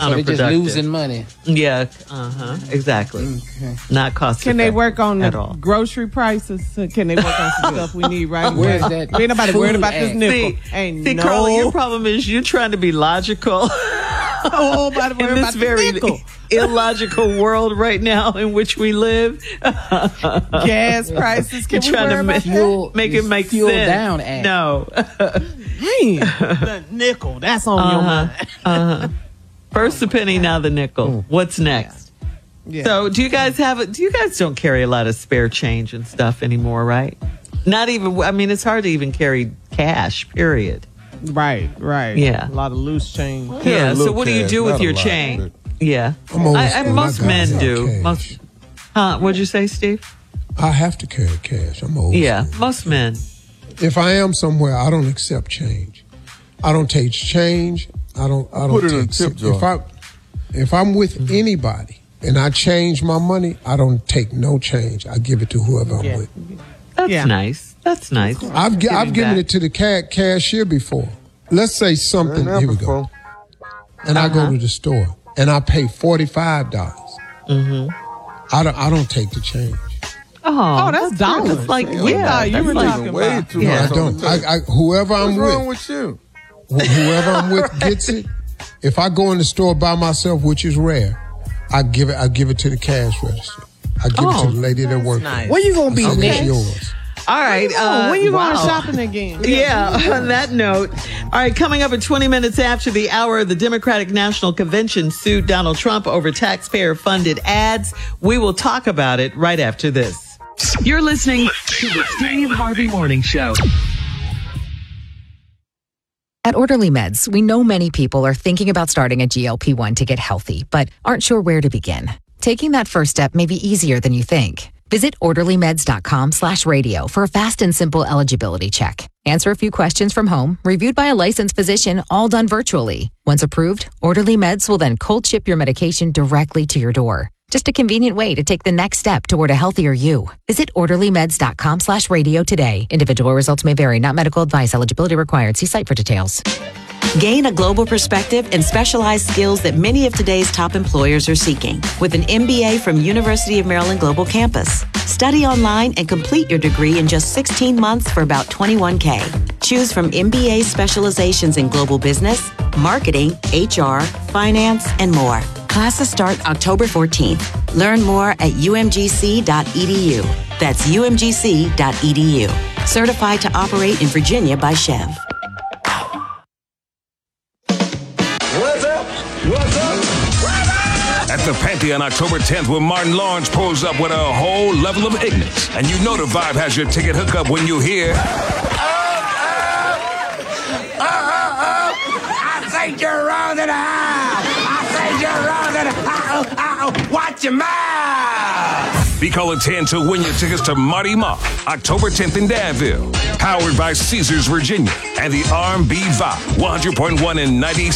counterproductive. So they're just losing money. Yeah, exactly. Okay. Not cost Can they work on at the all. grocery prices? Can they work on some stuff we need right now? Where's that? Ain't nobody worried about this Food nickel. See, Carla, your problem is you're trying to be logical Nobody in worried this about the very nickel. illogical world right now in which we live. Gas prices. Can we You're trying worry to about that? make it make Fuel sense. down act. No. Damn, the nickel. That's on your mind. First the penny, now the nickel. What's next? Yeah. So, do you guys don't carry a lot of spare change and stuff anymore, right? Not even. I mean, it's hard to even carry cash. Period. Right. Yeah. A lot of loose change. Yeah. So, little what do you cash, do with not a your lot, chain? Yeah. I'm old school. Most I got men some do. cash. What'd you say, Steve? I have to carry cash. I'm old Yeah. school. Most men. If I am somewhere, I don't accept change. I don't take change. I don't Put it in a take tip jar. If I'm with anybody and I change my money, I don't take no change. I give it to whoever I'm with. That's nice. That's nice. I've given it to the cashier before. Let's say something. Done that Here we before. go. And I go to the store and I pay $45. I don't take the change. Oh, that's dollars. That's like, We thought you were talking way about. too Yeah. much. I don't. Whoever I'm What's wrong with, with you? whoever I'm with gets it. If I go in the store by myself, which is rare, I give it to the cash register. I give it to the lady that works there. Where you gonna be I say, next? "It's yours." all right. when you going wow. shopping again? Yeah, on that note. All right, coming up at 20 minutes after the hour, the Democratic National Convention sued Donald Trump over taxpayer-funded ads. We will talk about it right after this. You're listening to the Steve Harvey Morning Show. At Orderly Meds, we know many people are thinking about starting a GLP-1 to get healthy, but aren't sure where to begin. Taking that first step may be easier than you think. Visit orderlymeds.com/radio for a fast and simple eligibility check. Answer a few questions from home, reviewed by a licensed physician, all done virtually. Once approved, Orderly Meds will then cold ship your medication directly to your door. Just a convenient way to take the next step toward a healthier you. Visit orderlymeds.com/radio today. Individual results may vary, not medical advice. Eligibility required. See site for details. Gain a global perspective and specialized skills that many of today's top employers are seeking with an MBA from University of Maryland Global Campus. Study online and complete your degree in just 16 months for about $21K. Choose from MBA specializations in global business, marketing, HR, finance, and more. Classes start October 14th. Learn more at umgc.edu. That's umgc.edu. Certified to operate in Virginia by Chev. What's up? At the Pantheon October 10th, when Martin Lawrence pulls up with a whole level of ignorance. And you know the Vibe has your ticket hookup when you hear... I think you're wrong in the house. I think you're wrong in the house. Watch your mouth. Be calling 10 to win your tickets to Marty Mark, October 10th in Danville. Powered by Caesars, Virginia, and the R&B Vibe, 100.1 and 96.